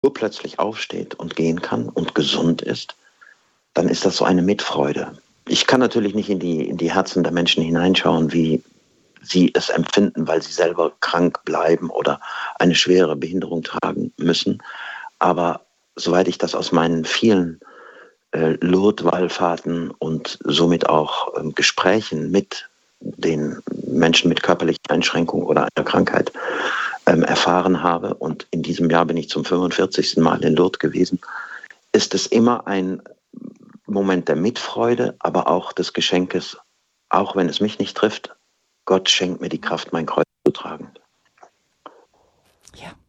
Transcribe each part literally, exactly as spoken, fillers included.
urplötzlich aufsteht und gehen kann und gesund ist, dann ist das so eine Mitfreude. Ich kann natürlich nicht in die, in die Herzen der Menschen hineinschauen, wie sie es empfinden, weil sie selber krank bleiben oder eine schwere Behinderung tragen müssen. Aber soweit ich das aus meinen vielen äh, Lourdes-Wallfahrten und somit auch ähm, Gesprächen mit den Menschen mit körperlicher Einschränkung oder einer Krankheit ähm, erfahren habe, und in diesem Jahr bin ich zum fünfundvierzigsten Mal in Lourdes gewesen, ist es immer ein Moment der Mitfreude, aber auch des Geschenkes, auch wenn es mich nicht trifft, Gott schenkt mir die Kraft, mein Kreuz zu tragen. Ja.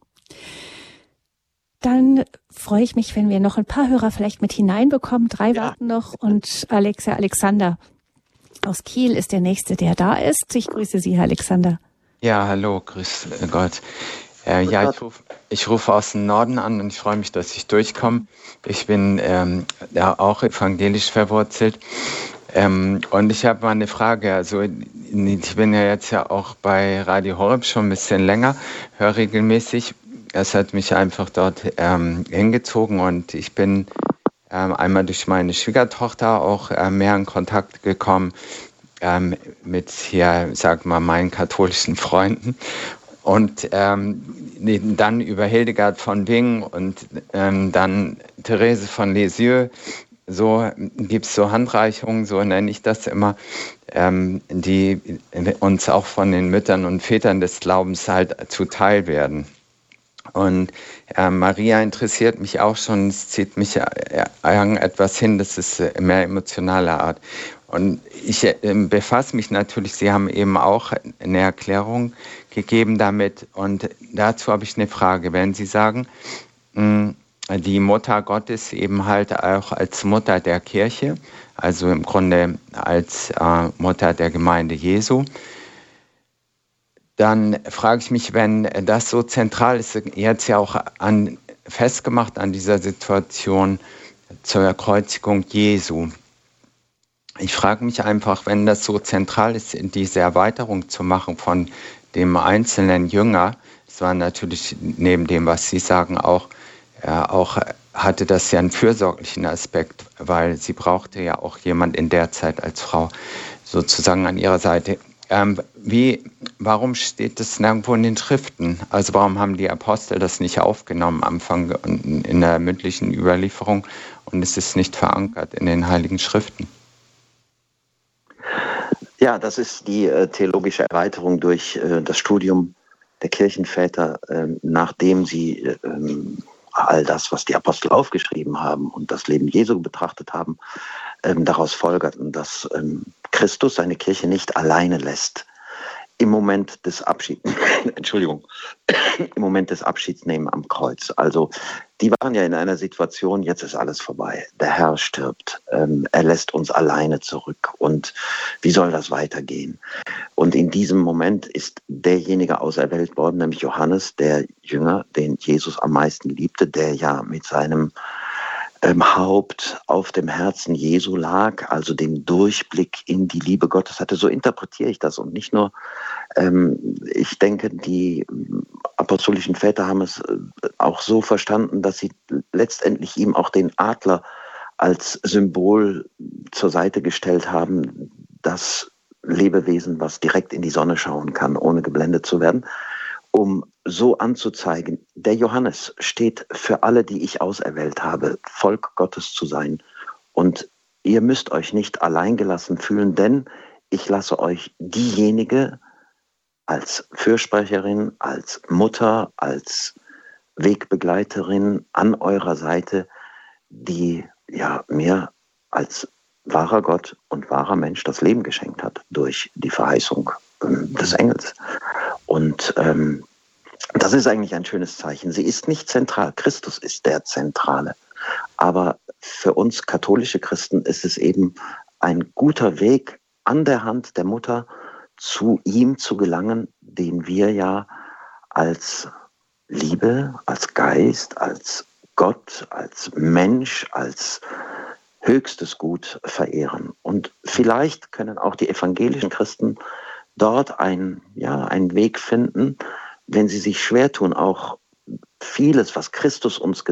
Dann freue ich mich, wenn wir noch ein paar Hörer vielleicht mit hineinbekommen. Drei ja. warten noch, und Alexa Alexander aus Kiel ist der Nächste, der da ist. Ich grüße Sie, Herr Alexander. Ja, hallo, grüß Gott. Äh, ja, ich rufe ich ruf aus dem Norden an und ich freue mich, dass ich durchkomme. Ich bin ähm, ja auch evangelisch verwurzelt. Ähm, und ich habe mal eine Frage. Also ich bin ja jetzt ja auch bei Radio Horeb schon ein bisschen länger, höre regelmäßig. Es hat mich einfach dort ähm, hingezogen, und ich bin ähm, einmal durch meine Schwiegertochter auch äh, mehr in Kontakt gekommen ähm, mit hier, sag mal, meinen katholischen Freunden. Und ähm, dann über Hildegard von Bingen und ähm, dann Therese von Lisieux. So gibt es so Handreichungen, so nenne ich das immer, ähm, die uns auch von den Müttern und Vätern des Glaubens halt zuteil werden. Und äh, Maria interessiert mich auch schon, es zieht mich äh, etwas hin, das ist äh, mehr emotionaler Art. Und ich äh, befasse mich natürlich, Sie haben eben auch eine Erklärung gegeben damit, und dazu habe ich eine Frage. Wenn Sie sagen, mh, die Mutter Gottes eben halt auch als Mutter der Kirche, also im Grunde als äh, Mutter der Gemeinde Jesu, dann frage ich mich, wenn das so zentral ist, jetzt ja auch an, festgemacht an dieser Situation zur Kreuzigung Jesu. Ich frage mich einfach, wenn das so zentral ist, diese Erweiterung zu machen von dem einzelnen Jünger, das war natürlich neben dem, was Sie sagen, auch, äh, auch hatte das ja einen fürsorglichen Aspekt, weil sie brauchte ja auch jemand in der Zeit als Frau sozusagen an ihrer Seite. Ähm, wie, warum steht das nirgendwo in den Schriften? Also warum haben die Apostel das nicht aufgenommen am Anfang in der mündlichen Überlieferung, und es ist nicht verankert in den Heiligen Schriften? Ja, das ist die äh, theologische Erweiterung durch äh, das Studium der Kirchenväter, äh, nachdem sie äh, all das, was die Apostel aufgeschrieben haben und das Leben Jesu betrachtet haben, äh, daraus folgerten, dass äh, Christus seine Kirche nicht alleine lässt im Moment des Abschieds, Entschuldigung, im Moment des Abschiedsnehmen am Kreuz. Also die waren ja in einer Situation, jetzt ist alles vorbei. Der Herr stirbt, ähm, er lässt uns alleine zurück, und wie soll das weitergehen? Und in diesem Moment ist derjenige auserwählt worden, nämlich Johannes, der Jünger, den Jesus am meisten liebte, der ja mit seinem ähm, Haupt auf dem Herzen Jesu lag, also den Durchblick in die Liebe Gottes hatte. So interpretiere ich das, und nicht nur, ähm, ich denke, die apostolischen Väter haben es auch so verstanden, dass sie letztendlich ihm auch den Adler als Symbol zur Seite gestellt haben, das Lebewesen, was direkt in die Sonne schauen kann, ohne geblendet zu werden, um so anzuzeigen, der Johannes steht für alle, die ich auserwählt habe, Volk Gottes zu sein. Und ihr müsst euch nicht alleingelassen fühlen, denn ich lasse euch diejenige als Fürsprecherin, als Mutter, als Wegbegleiterin an eurer Seite, die ja mir als wahrer Gott und wahrer Mensch das Leben geschenkt hat durch die Verheißung ähm, des Engels. Und ähm, das ist eigentlich ein schönes Zeichen. Sie ist nicht zentral. Christus ist der Zentrale. Aber für uns katholische Christen ist es eben ein guter Weg, an der Hand der Mutter zu ihm zu gelangen, den wir ja als Liebe, als Geist, als Gott, als Mensch, als höchstes Gut verehren. Und vielleicht können auch die evangelischen Christen dort ein, ja, einen Weg finden, wenn sie sich schwer tun, auch vieles, was Christus uns